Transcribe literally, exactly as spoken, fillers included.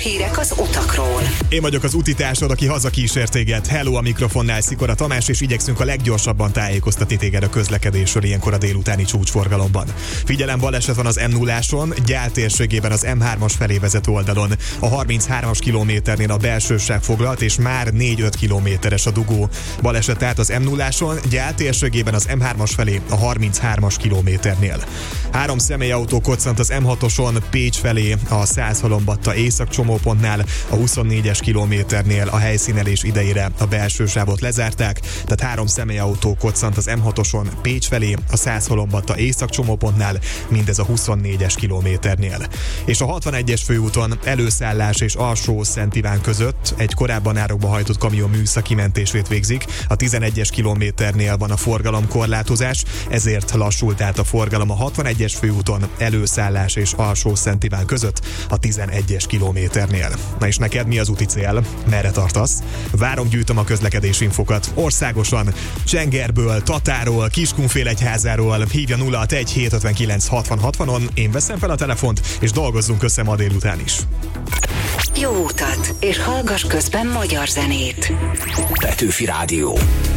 hírek az utakról. Én vagyok az utitársad, aki hazakísért téged. Hello, a mikrofonnál Szikora Tamás, és igyekszünk a leggyorsabban tájékoztatni téged a közlekedésről ilyenkor a délutáni csúcsforgalomban. Figyelem, baleset van az em nulláson, Gyál térségében az em hármas felé vezető oldalon. A harminchármas kilométernél a belsőság foglalt, és már négy-öt kilométeres a dugó. Baleset tehát az em nulláson, Gyál térségében az em hármas felé a harminchármas kilométernél. Három személyautó koccant az em hatoson Pécs felé a Százhalombatta északcsomópontnál, a huszonnégyes kilométernél a helyszínelés idejére a belső sávot lezárták, tehát három személyautó koccant az em hatoson Pécs felé a Százhalombatta északcsomópontnál, mindez a huszonnégyes kilométernél. És a hatvanegyes főúton előszállás és alsó Szent Iván között egy korábban árokba hajtott kamion műszaki mentését végzik. A tizenegyes kilométernél van a forgalomkorlátozás, ezért lassult át a forgalom a hatvanegyes főúton előszállás és alsó Szent Iván között a tizenegyes kilométernél. Na és neked mi az úti cél? Merre tartasz? Várom, gyűjtöm a közlekedési infokat országosan, Csengerből, Tatáról, Kiskunfélegyházáról. Hívja nulla hatvanegy hétszázötvenkilenc hatvan hatvanon, én veszem fel a telefont, és dolgozzunk össze ma délután is. Jó utat, és hallgass közben magyar zenét. Petőfi Rádió.